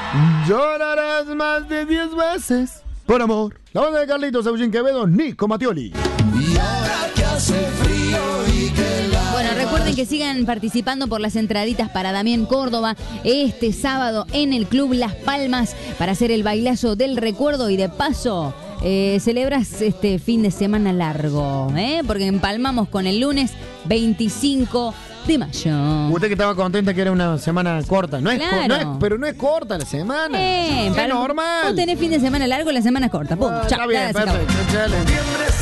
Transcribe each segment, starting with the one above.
Llorarás más de 10 veces por amor. La banda de Carlitos, Eugene Quevedo, Nico Mattioli. Y ahora que hace frío y que la... Bueno, recuerden que sigan participando por las entraditas para Damián Córdoba este sábado en el Club Las Palmas para hacer el bailazo del recuerdo y de paso celebras este fin de semana largo, porque empalmamos con el lunes 25 de mayo. Usted que estaba contenta que era una semana corta. No es, Claro. pero no es corta la semana. Es normal. Vos tenés fin de semana largo, la semana corta. Pum, chao, Está bien, ya se acabó. perfecto. Excelente.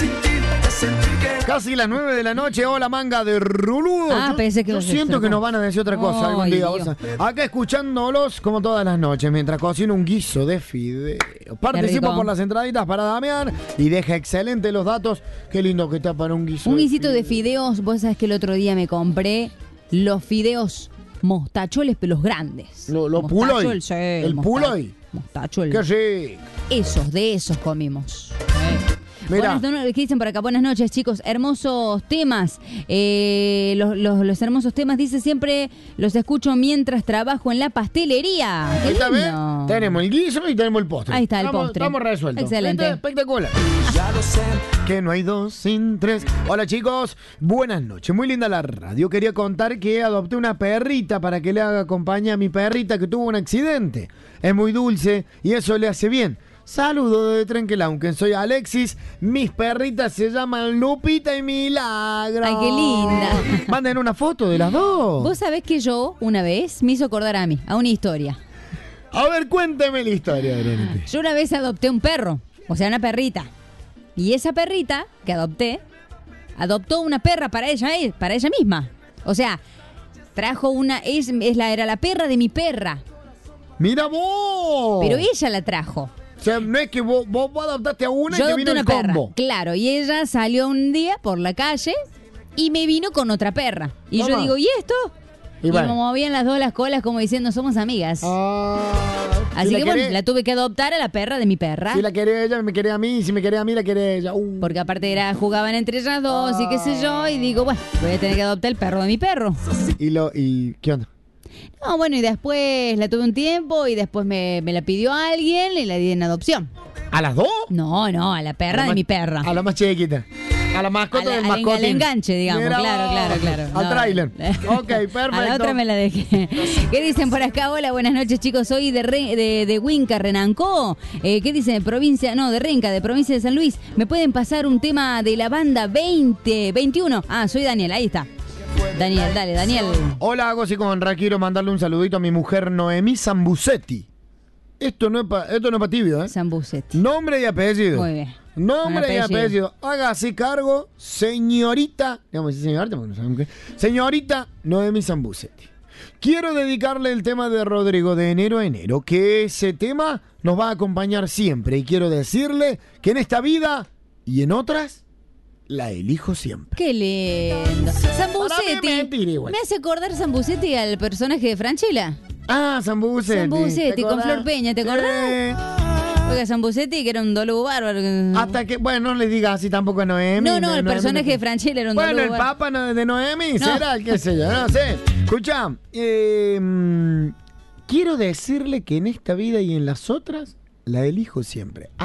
Casi las 9 de la noche. Hola, manga de ruludo. Pensé que yo ibas a siento decir que nos otra van a decir otra cosa algún Ay, día. Dios. Acá escuchándolos como todas las noches mientras cocino un guiso de fideo. Participo rico. por las entraditas para Damián y deja excelente los datos. Qué lindo que está para un guiso. Un guisito de fideos. Vos sabés que el otro día me compré los fideos mostacholes, pero los grandes. Lo Mostachol, puloy. sí, El puloy. Mostachol. Qué rico. De esos comimos. Mirá. ¿Qué dicen por acá? Buenas noches, chicos. Hermosos temas. Los hermosos temas, dice siempre, los escucho mientras trabajo en la pastelería. ¡Qué Ahí está, lindo! ¿ves? Tenemos el guiso y tenemos el postre. Ahí está el postre. Estamos resueltos. Excelente. ¿Viste? Espectacular. Ya lo sé. Que no hay dos sin tres. Hola chicos, buenas noches. Muy linda la radio. Quería contar que adopté una perrita para que le haga compañía a mi perrita que tuvo un accidente. Es muy dulce y eso le hace bien. Saludo de Trenquelauquen, soy Alexis. Mis perritas se llaman Lupita y Milagro. Ay, qué linda. Manden una foto de las dos. Vos sabés que yo, una vez, me hizo acordar a mí, a una historia. A ver, cuénteme la historia, Verónica. Yo una vez adopté un perro, o sea, una perrita. Y esa perrita que adoptó una perra para ella misma. O sea, trajo era la perra de mi perra. ¡Mira vos! Pero ella la trajo. O sea, no es que vos adoptaste a una Yo y te adopté vino una el perra. combo. Claro, y ella salió un día por la calle y me vino con otra perra. Y Toma. yo digo, ¿y esto? Y Y bueno. me movían las dos las colas como diciendo, somos amigas. Así que bueno, la tuve que adoptar a la perra de mi perra. Si la quería ella, me quería a mí. Y si me quería a mí, la quería ella. Porque aparte jugaban entre ellas dos y qué sé yo. Y digo, bueno, voy a tener que adoptar el perro de mi perro. ¿Y qué onda? No, bueno, y después la tuve un tiempo y después me la pidió alguien y la di en adopción. ¿A las dos? No, a la perra de mi perra. A la más chiquita. A la mascota del mascotín. Al enganche, digamos. Mira, Claro. Al No, tráiler. Ok, perfecto. A la otra me la dejé. ¿Qué dicen por acá? Hola, buenas noches, chicos. Soy de Huinca, Renancó. ¿Qué dicen? De Renca, de provincia de San Luis. ¿Me pueden pasar un tema de la banda 2021? Soy Daniel, ahí está. Daniel, dale, Daniel. Hola, hago así con Quiero mandarle un saludito a mi mujer Noemí Zambucetti. Esto no es para tibio, ¿eh? Zambucetti. Nombre y apellido. Muy bien. Nombre y Apellido. apellido. Haga así cargo, señorita. Digamos así, señorita, porque no sabemos qué. Señorita Noemí Zambucetti. Quiero dedicarle el tema de Rodrigo de Enero a Enero, que ese tema nos va a acompañar siempre. Y quiero decirle que en esta vida y en otras, la elijo siempre. Qué lindo. Zambucetti. Me hace acordar Zambucetti al personaje de Franchella. Zambucetti. Zambucetti con Flor Peña, ¿te acordás? Oiga, Zambucetti, que era un dolugo bárbaro. Hasta que, bueno, no le digas así tampoco a Noemi. No, el personaje de Franchella era un Bueno, dolugo el bárbaro. papa de Noemi, No. será, qué sé yo, no sé. Escucha, quiero decirle que en esta vida y en las otras, la elijo siempre.